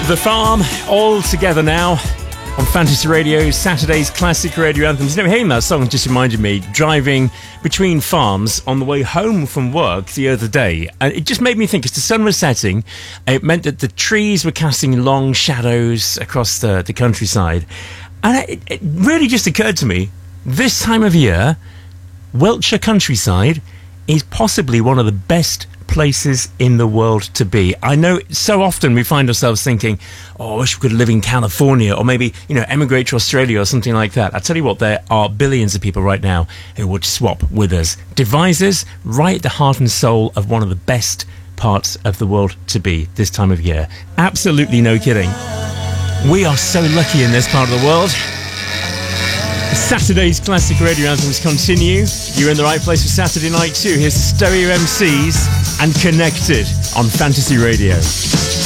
The Farm, all together now on Fantasy Radio, Saturday's classic radio anthems. You know, hearing that song just reminded me, driving between farms on the way home from work the other day. And it just made me think, as the sun was setting, it meant that the trees were casting long shadows across the countryside. And it really just occurred to me, this time of year, Wiltshire countryside is possibly one of the best places in the world to be. I know so often we find ourselves thinking, oh, I wish we could live in California, or maybe, you know, emigrate to Australia or something like that. I tell you what, there are billions of people right now who would swap with us. Devizes, right at the heart and soul of one of the best parts of the world to be this time of year. Absolutely no kidding. We are so lucky in this part of the world. Saturday's classic radio anthems continue. You're in the right place for Saturday night too. Here's Stereo MCs and Connected on Fantasy Radio.